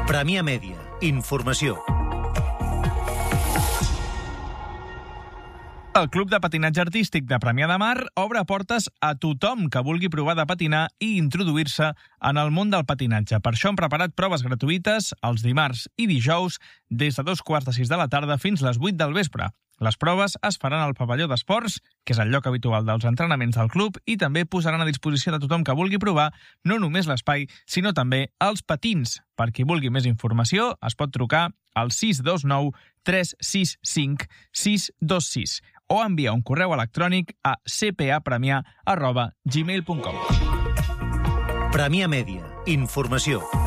Premià Mèdia. Informació. El Club de Patinatge Artístic de Premià de Mar obre portes a tothom que vulgui provar de patinar i introduir-se en el món del patinatge. Per això han preparat proves gratuïtes els dimarts i dijous des de 2:45 de la tarda fins les 8 del vespre. Les proves es faran al pavelló d'esports, que és el lloc habitual dels entrenaments del club, i també posaran a disposició de tothom que vulgui provar no només l'espai, sinó també els patins. Per qui vulgui més informació, es pot trucar al 629 365 626 o enviar un correu electrònic a cpapremià@gmail.com. Premià Mèdia. Informació.